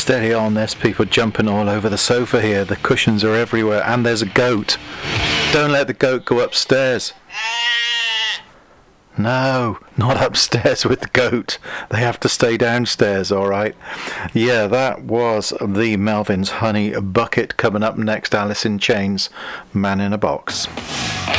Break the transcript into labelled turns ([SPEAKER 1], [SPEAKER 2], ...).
[SPEAKER 1] Steady on, there's people jumping all over the sofa here. The cushions are everywhere, and there's a goat. Don't let the goat go upstairs. No, not upstairs with the goat. They have to stay downstairs, alright? Yeah, that was the Melvins Honey Bucket. Coming up next, Alice in Chains, Man in a Box.